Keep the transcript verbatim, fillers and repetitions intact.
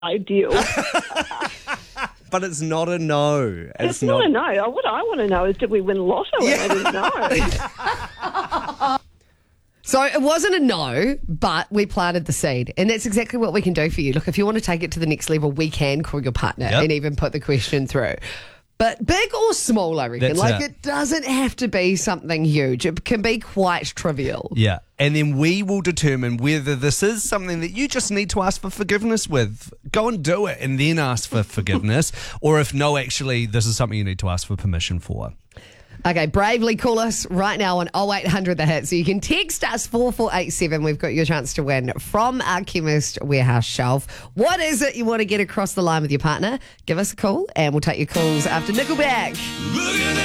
ideal. But it's not a no. It's, It's not a no. What I want to know is, did we win lotto? Yeah. And I didn't know. So it wasn't a no, but we planted the seed. And that's exactly what we can do for you. Look, if you want to take it to the next level, we can call your partner Yep. and even put the question through. But big or small, I reckon. That's like, it. it doesn't have to be something huge. It can be quite trivial. Yeah. And then we will determine whether this is something that you just need to ask for forgiveness with. Go and do it and then ask for forgiveness. Or if no, actually, this is something you need to ask for permission for. Okay, bravely call us right now on oh eight hundred the hit. So you can text us four four eight seven. We've got your chance to win from our Chemist Warehouse shelf. What is it you want to get across the line with your partner? Give us a call and we'll take your calls after Nickelback.